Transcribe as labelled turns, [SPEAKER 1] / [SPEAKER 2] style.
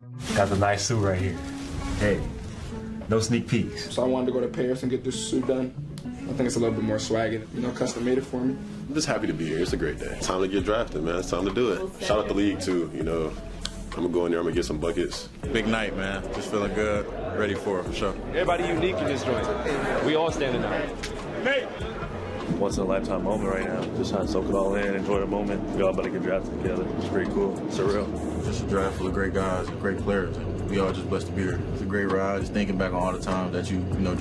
[SPEAKER 1] Got the nice suit right here. Hey, no sneak peeks.
[SPEAKER 2] So I wanted to go to Paris and get this suit done. I think it's a little bit more swaggy, custom made it for me.
[SPEAKER 3] I'm just happy to be here. It's a great day. Time to get drafted, man. It's time to do it. Shout out the league, too. I'm going to go in there. I'm going to get some buckets.
[SPEAKER 4] Big night, man. Just feeling good. Ready for it, for sure.
[SPEAKER 5] Everybody unique in this joint. We all standing out.
[SPEAKER 1] Nate!
[SPEAKER 6] Once in a lifetime moment right now. Just trying to soak it all in, enjoy the moment. We all about to get drafted together. It's pretty cool. Surreal.
[SPEAKER 7] Just a draft full of great guys, great players. We all just blessed to be here. It's a great ride. Just thinking back on all the time that you